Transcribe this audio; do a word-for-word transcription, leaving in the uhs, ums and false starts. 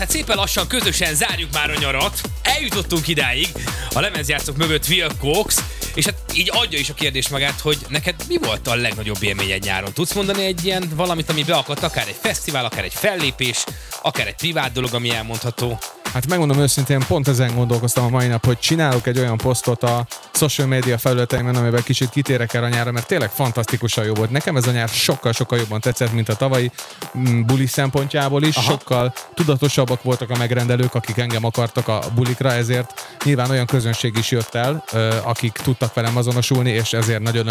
Hát szépen lassan közösen zárjuk már a nyarat. Eljutottunk idáig, a lemezjátszók mögött Will Cox, és hát így adja is a kérdés magát, hogy neked mi volt a legnagyobb élményed nyáron? Tudsz mondani egy ilyen valamit, ami beakadt, akár egy fesztivál, akár egy fellépés, akár egy privát dolog, ami elmondható? Hát megmondom őszintén, pont ezen gondolkoztam a mai nap, hogy csinálok egy olyan posztot a social media felületeimen, amiben kicsit kitérek erre a nyárra, mert tényleg fantasztikusan jó volt. Nekem ez a nyár sokkal-sokkal jobban tetszett, mint a tavalyi mm, buli szempontjából is. Aha. Sokkal tudatosabbak voltak a megrendelők, akik engem akartak a bulikra, ezért nyilván olyan közönség is jött el, akik tudtak velem azonosulni, és ezért nagyon